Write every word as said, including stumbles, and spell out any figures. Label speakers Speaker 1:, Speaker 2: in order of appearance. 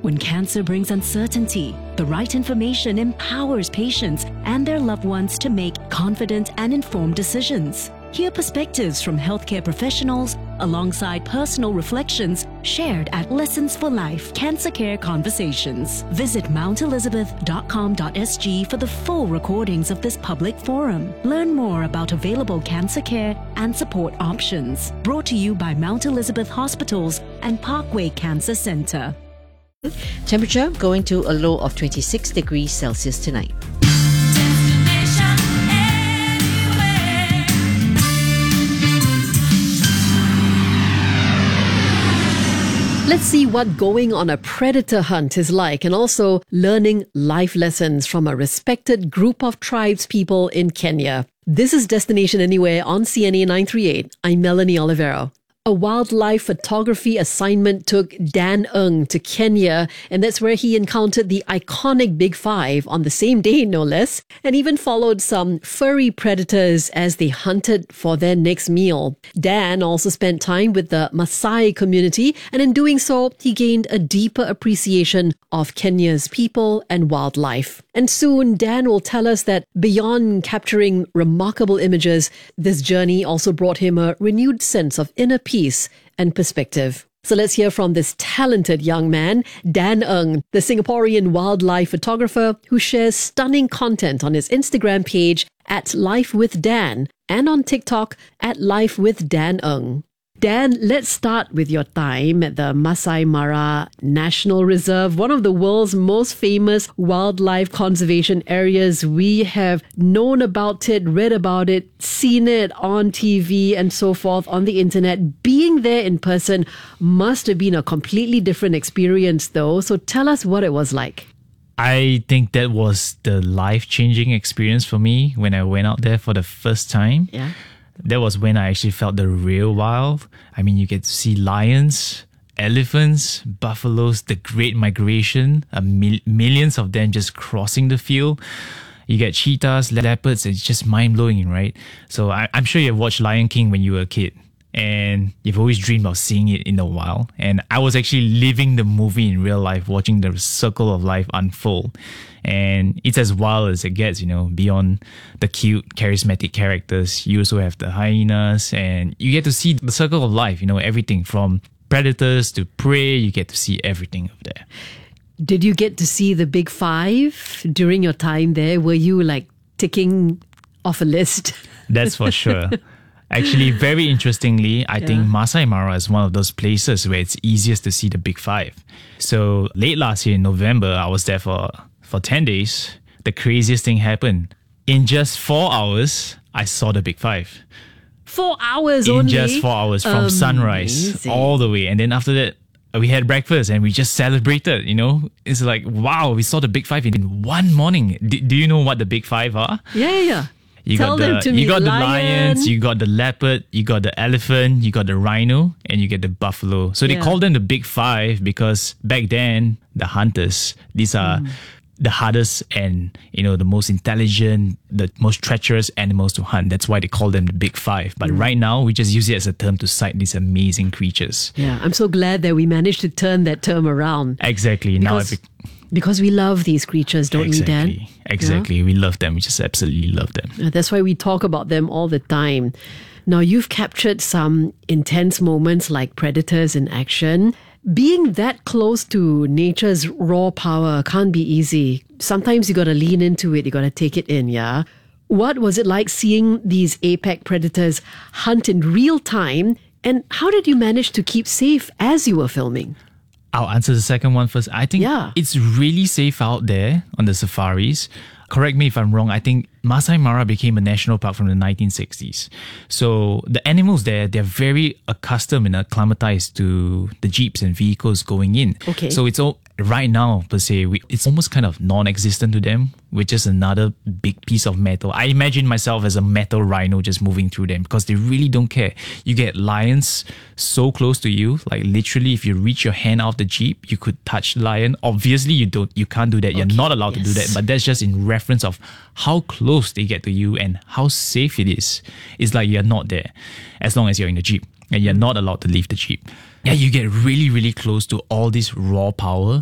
Speaker 1: When cancer brings uncertainty, the right information empowers patients and their loved ones to make confident and informed decisions. Hear perspectives from healthcare professionals alongside personal reflections shared at Lessons for Life Cancer Care Conversations. Visit mount elizabeth dot com dot s g for the full recordings of this public forum. Learn more about available cancer care and support options. Brought to you by Mount Elizabeth Hospitals and Parkway Cancer Centre.
Speaker 2: Temperature going to a low of twenty-six degrees Celsius tonight. Let's see what going on a predator hunt is like, and also learning life lessons from a respected group of tribes people in Kenya. This is Destination Anywhere on C N A nine thirty-eight. I'm Melanie Olivero. A wildlife photography assignment took Dan Ng to Kenya, and that's where he encountered the iconic Big Five on the same day, no less, and even followed some furry predators as they hunted for their next meal. Dan also spent time with the Maasai community, and in doing so, he gained a deeper appreciation of Kenya's people and wildlife. And soon, Dan will tell us that beyond capturing remarkable images, this journey also brought him a renewed sense of inner peace and perspective. So let's hear from this talented young man, Dan Ng, the Singaporean wildlife photographer who shares stunning content on his Instagram page at Life with Dan and on TikTok at Life with Dan Ng. Dan, let's start with your time at the Masai Mara National Reserve, one of the world's most famous wildlife conservation areas. We have known about it, read about it, seen it on T V and so forth on the internet. Being there in person must have been a completely different experience though. So tell us what it was like.
Speaker 3: I think that was the life-changing experience for me when I went out there for the first time.
Speaker 2: Yeah.
Speaker 3: That was when I actually felt the real wild. I mean, you get to see lions, elephants, buffaloes, the great migration, a mil- millions of them just crossing the field. You get cheetahs, leopards, it's just mind-blowing, right? So I- I'm sure you've watched Lion King when you were a kid, and you've always dreamed of seeing it in the wild. And I was actually living the movie in real life, watching the circle of life unfold. And it's as wild as it gets, you know, beyond the cute, charismatic characters. You also have the hyenas, and you get to see the circle of life, you know, everything from predators to prey. You get to see everything over there.
Speaker 2: Did you get to see the Big Five during your time there? Were you like ticking off a list?
Speaker 3: That's for sure. Actually, very interestingly, I
Speaker 2: Yeah.
Speaker 3: think Masai Mara is one of those places where it's easiest to see the Big Five. So late last year in November, I was there for, for ten days. The craziest thing happened. In just four hours, I saw the Big Five.
Speaker 2: Four hours
Speaker 3: In
Speaker 2: only?
Speaker 3: just four hours from sunrise
Speaker 2: Amazing.
Speaker 3: all the way. And then after that, we had breakfast and we just celebrated, you know. It's like, wow, we saw the Big Five in one morning. D- do you know what the Big Five are?
Speaker 2: Yeah, yeah, yeah.
Speaker 3: You
Speaker 2: Tell
Speaker 3: got the
Speaker 2: them to
Speaker 3: you
Speaker 2: me.
Speaker 3: got the
Speaker 2: Lion.
Speaker 3: lions, you got the leopard, you got the elephant, you got the rhino, and you get the buffalo. So they
Speaker 2: Yeah.
Speaker 3: call them the Big Five because back then the hunters, these are
Speaker 2: Mm.
Speaker 3: the hardest and, you know, the most intelligent, the most treacherous animals to hunt. That's why they call them the Big Five. But
Speaker 2: Mm.
Speaker 3: right now we just use it as a term to cite these amazing creatures.
Speaker 2: Yeah, I'm so glad that we managed to turn that term around.
Speaker 3: Exactly. now
Speaker 2: Because,
Speaker 3: it be-
Speaker 2: because we love these creatures, don't we, Dan?
Speaker 3: exactly. Exactly. We love them. We just absolutely love them.
Speaker 2: Uh, That's why we talk about them all the time. Now, you've captured some intense moments like predators in action. Being that close to nature's raw power can't be easy. Sometimes you got to lean into it, you got to take it in, yeah? What was it like seeing these apex predators hunt in real time? And how did you manage to keep safe as you were filming?
Speaker 3: I'll answer the second one first. I think
Speaker 2: Yeah.
Speaker 3: it's really safe out there on the safaris. Correct me if I'm wrong. I think Masai Mara became a national park from the nineteen sixties. So the animals there, they're very accustomed and acclimatized to the jeeps and vehicles going in.
Speaker 2: Okay.
Speaker 3: So it's all right now, per se, we, it's almost kind of non-existent to them, which is another big piece of metal. I imagine myself as a metal rhino just moving through them because they really don't care. You get lions so close to you, like literally if you reach your hand out of the jeep, you could touch the lion. Obviously, you don't, you can't do that. You're
Speaker 2: Okay,
Speaker 3: not allowed to do
Speaker 2: yes.
Speaker 3: that. But that's just in reference of how close they get to you and how safe it is. It's like you're not there as long as you're in the jeep and you're not allowed to leave the jeep. Yeah, you get really, really close to all this raw power